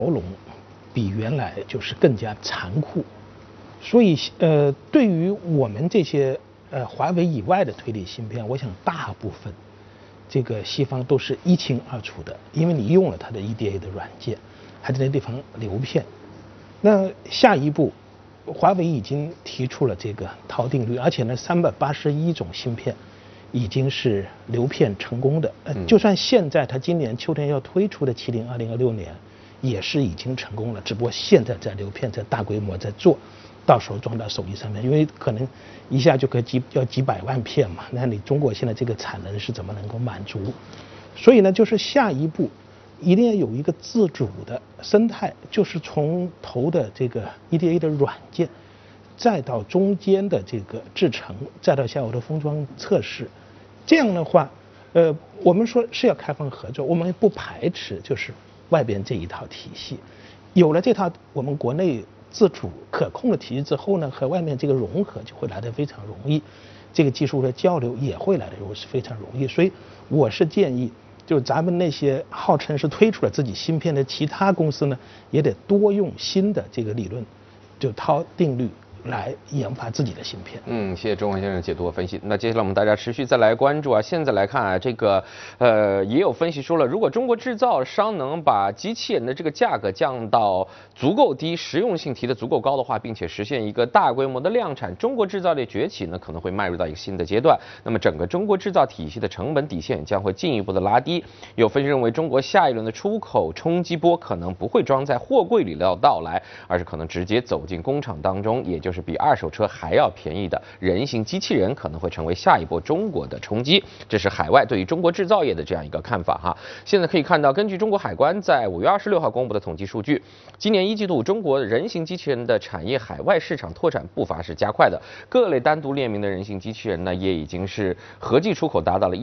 笼比原来就是更加残酷，所以对于我们这些华为以外的推理芯片，我想大部分这个西方都是一清二楚的，因为你用了它的 EDA 的软件，还在那地方流片。那下一步，华为已经提出了这个陶定律，而且呢，381种芯片已经是流片成功的。就算现在它今年秋天要推出的麒麟2026年，也是已经成功了，只不过现在在流片，在大规模在做，到时候装到手机上面，因为可能一下就可以要几百万片嘛，那你中国现在这个产能是怎么能够满足？所以呢，就是下一步一定要有一个自主的生态，就是从头的这个 EDA 的软件，再到中间的这个制程，再到下游的封装测试，这样的话，我们说是要开放合作，我们不排斥就是外边这一套体系，有了这套我们国内自主可控的体系之后呢，和外面这个融合就会来得非常容易，这个技术的交流也会来得非常容易。所以我是建议，就咱们那些号称是推出了自己芯片的其他公司呢，也得多用新的这个理论，就陶定律来研发自己的芯片。 谢谢钟文先生解读和分析。那接下来我们大家持续再来关注啊，现在来看啊，这个也有分析说了，如果中国制造商能把机器人的这个价格降到足够低，实用性提得足够高的话，并且实现一个大规模的量产，中国制造业崛起呢可能会迈入到一个新的阶段。那么整个中国制造体系的成本底线将会进一步的拉低。有分析认为，中国下一轮的出口冲击波可能不会装在货柜里到来，而是可能直接走进工厂当中，也就是比二手车还要便宜的人形机器人可能会成为下一波中国的冲击。这是海外对于中国制造业的这样一个看法哈。现在可以看到，根据中国海关在5月26号公布的统计数据，今年1季度中国人形机器人的产业海外市场拓展步伐是加快的，各类单独列明的人形机器人呢，也已经是合计出口达到了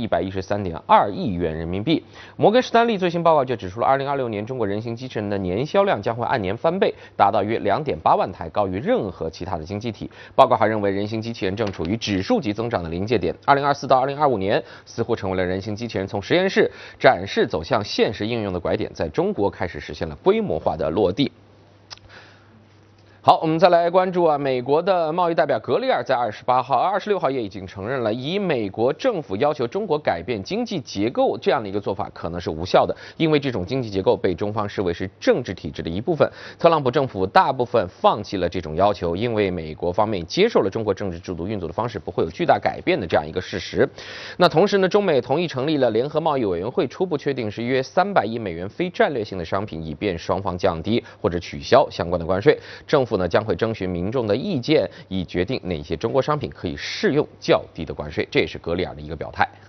113.2亿元人民币。摩根士丹利最新报告就指出了，2026年中国人形机器人的年销量将会按年翻倍，达到约2.8万台，高于任何其他的经济体。报告还认为，人形机器人正处于指数级增长的临界点，2024到2025年似乎成为了人形机器人从实验室展示走向现实应用的拐点，在中国开始实现了规模化的落地。好，我们再来关注啊，美国的贸易代表格里尔在26号也已经承认了，以美国政府要求中国改变经济结构这样的一个做法可能是无效的，因为这种经济结构被中方视为是政治体制的一部分。特朗普政府大部分放弃了这种要求，因为美国方面接受了中国政治制度运作的方式不会有巨大改变的这样一个事实。那同时呢，中美同意成立了联合贸易委员会，初步确定是约300亿美元非战略性的商品，以便双方降低或者取消相关的关税。政府呢将会征询民众的意见，以决定哪些中国商品可以适用较低的关税。这也是格里尔的一个表态。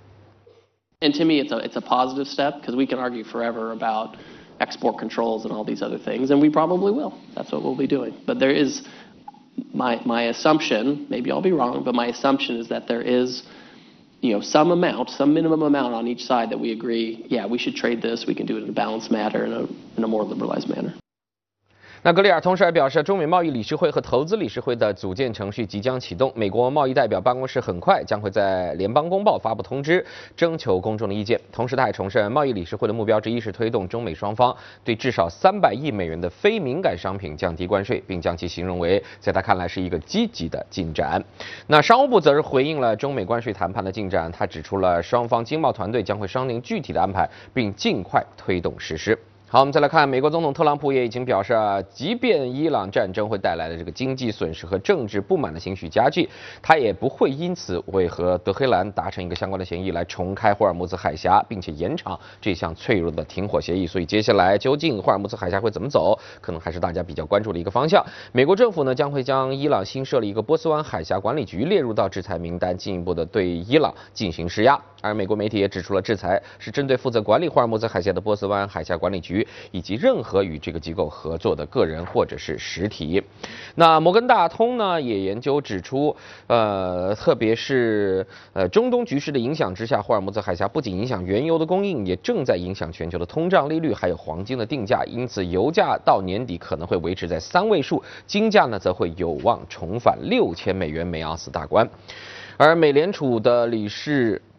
And to me, it's a positive step because we can argue forever about export controls and all these other things, and we probably will. That's what we'll be doing. But there is my assumption, maybe I'll be wrong, but my assumption is that there is, some amount, some minimum amount on each side that we agree, yeah, we should trade this. We can do it in a balanced manner, in a more liberalized manner. 那格里尔同时还表示，中美贸易理事会和投资理事会的组建程序即将启动，美国贸易代表办公室很快将会在联邦公报发布通知，征求公众的意见。同时，他还重申，贸易理事会的目标之一是推动中美双方对至少300亿美元的非敏感商品降低关税，并将其形容为在他看来是一个积极的进展。那商务部则是回应了中美关税谈判的进展，他指出了双方经贸团队将会商定具体的安排，并尽快推动实施。好，我们再来看，美国总统特朗普也已经表示啊，即便伊朗战争会带来的这个经济损失和政治不满的情绪加剧，他也不会因此为和德黑兰达成一个相关的协议来重开霍尔木兹海峡，并且延长这项脆弱的停火协议。所以接下来究竟霍尔木兹海峡会怎么走，可能还是大家比较关注的一个方向。美国政府呢将会将伊朗新设立一个波斯湾海峡管理局列入到制裁名单，进一步的对伊朗进行施压。而美国媒体也指出了，制裁是针对负责管理霍尔木兹海峡的波斯湾海峡管理局以及任何与这个机构合作的个人或者是实体。那摩根大通呢也研究指出，特别是中东局势的影响之下，霍尔木兹海峡不仅影响原油的供应，也正在影响全球的通胀利率，还有黄金的定价。因此，油价到年底可能会维持在3位数，金价呢则会有望重返6000美元每盎司大关。而美联储的理事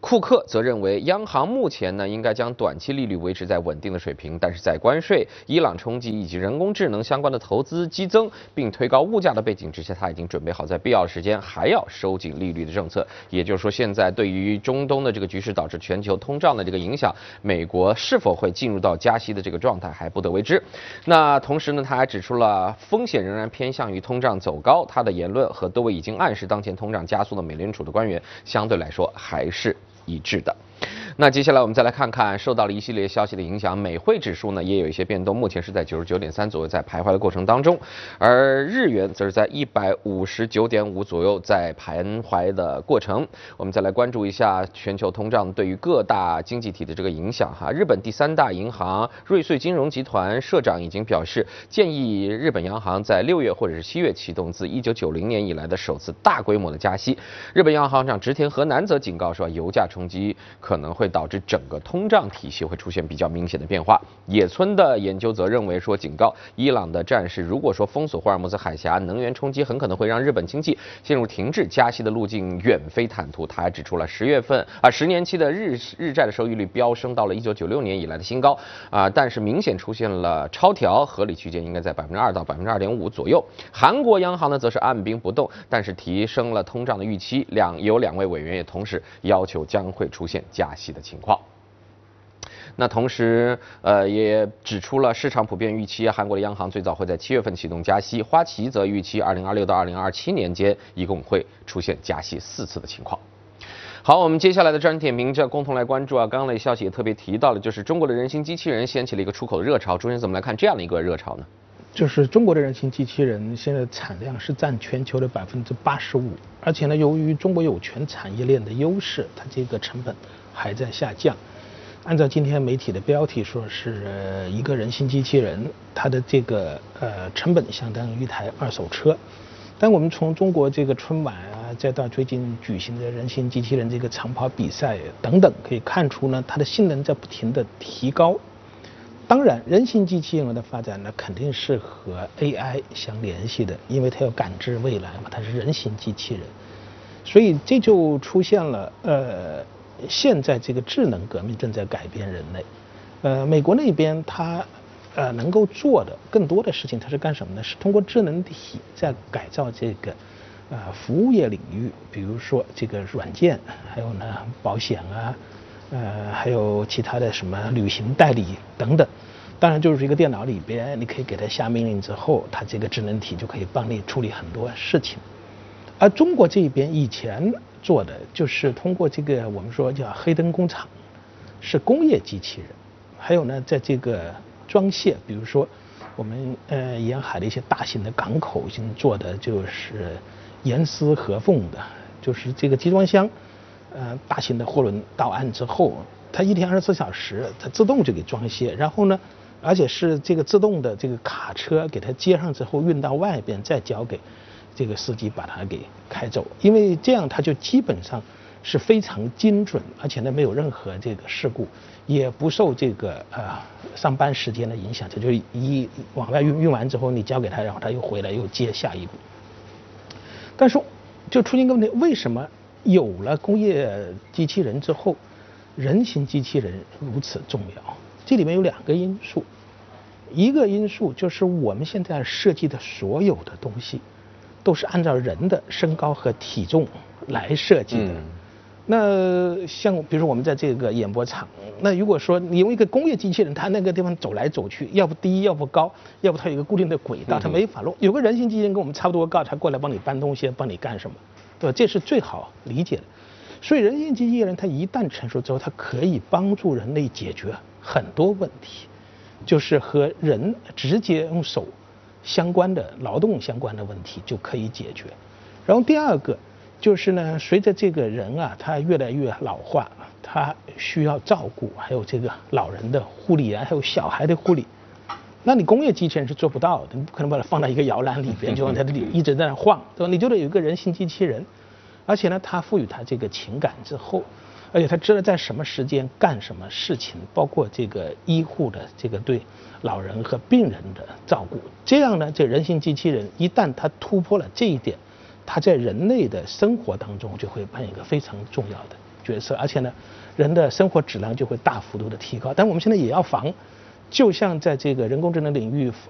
库克则认为，央行目前呢应该将短期利率维持在稳定的水平，但是在关税、伊朗冲击以及人工智能相关的投资激增并推高物价的背景之下，他已经准备好在必要时间还要收紧利率的政策。也就是说，现在对于中东的这个局势导致全球通胀的这个影响，美国是否会进入到加息的这个状态还不得为之。那同时呢，他还指出了风险仍然偏向于通胀走高，他的言论和多位已经暗示当前通胀加速的美联储的官员相对来说还是一致的。那接下来我们再来看看，受到了一系列消息的影响，美汇指数呢也有一些变动，目前是在99.3左右，在徘徊的过程当中，而日元则是在159.5左右，在徘徊的过程。我们再来关注一下全球通胀对于各大经济体的这个影响哈。日本第3大银行瑞穗金融集团社长已经表示，建议日本央行在6月或者是7月启动自1990年以来的首次大规模的加息。日本央行长植田和男则警告说，油价冲击可能会导致整个通胀体系会出现比较明显的变化。野村的研究则认为说，警告伊朗的战事如果说封锁霍尔木兹海峡，能源冲击很可能会让日本经济陷入停滞，加息的路径远非坦途。他还指出了10年期的日债的收益率飙升到了1996年以来的新高但是明显出现了超调，合理区间应该在2%到2.5%左右。韩国央行呢则是按兵不动，但是提升了通胀的预期，有2位委员也同时要求将会出现加息的情况。那同时，也指出了市场普遍预期韩国的央行最早会在7月份启动加息，花旗则预期2026到2027年间一共会出现加息4次的情况。好，我们接下来的专题点评这共同来关注刚刚的消息也特别提到了，就是中国的人形机器人掀起了一个出口的热潮。主持人怎么来看这样的一个热潮呢？ 就是中国的人形机器人现在产量是占全球的85%，而且呢，由于中国有全产业链的优势，它这个成本还在下降。按照今天媒体的标题说，是一个人形机器人，它的这个成本相当于一台2手车。但我们从中国这个春晚再到最近举行的人形机器人这个长跑比赛等等，可以看出呢，它的性能在不停的提高。当然，人形机器人的发展呢，肯定是和 AI 相联系的，因为它要感知未来嘛，它是人形机器人，所以这就出现了现在这个智能革命正在改变人类。美国那边它能够做的更多的事情，它是干什么呢？是通过智能体在改造这个服务业领域，比如说这个软件，还有呢保险还有其他的什么旅行代理等等。当然就是一个电脑里边，你可以给它下命令之后，它这个智能体就可以帮你处理很多事情。而中国这边以前做的就是通过这个我们说叫黑灯工厂，是工业机器人，还有呢在这个装卸，比如说我们沿海的一些大型的港口已经做的就是严丝合缝的，就是这个集装箱大型的货轮到岸之后，它一天24小时它自动就给装卸，然后呢而且是这个自动的这个卡车给它接上之后运到外边，再交给这个司机把它给开走，因为这样它就基本上是非常精准，而且呢没有任何这个事故，也不受这个上班时间的影响，它就一往外运完之后你交给他，然后他又回来又接下一步。但是就出现一个问题，为什么有了工业机器人之后，人形机器人如此重要？这里面有2个因素，一个因素就是我们现在设计的所有的东西都是按照人的身高和体重来设计的。那像比如说我们在这个演播场，那如果说你用一个工业机器人，它那个地方走来走去，要不低要不高，要不它有一个固定的轨道，它没法弄。有个人形机器人跟我们差不多高，它过来帮你搬东西，帮你干什么，对吧？这是最好理解的。所以人形机器人它一旦成熟之后，它可以帮助人类解决很多问题，就是和人直接用手相关的劳动相关的问题就可以解决。然后第2个就是呢，随着这个人他越来越老化，他需要照顾，还有这个老人的护理还有小孩的护理，那你工业机器人是做不到的，你不可能把它放到一个摇篮里边就让它一直在那晃，对吧？你就得有一个人形机器人，而且呢它赋予它这个情感之后，而且它知道在什么时间干什么事情，包括这个医护的这个对老人和病人的照顾，这样呢这人形机器人一旦它突破了这一点，它在人类的生活当中就会扮演一个非常重要的角色，而且呢，人的生活质量就会大幅度的提高。但我们现在也要防，就像在这个人工智能领域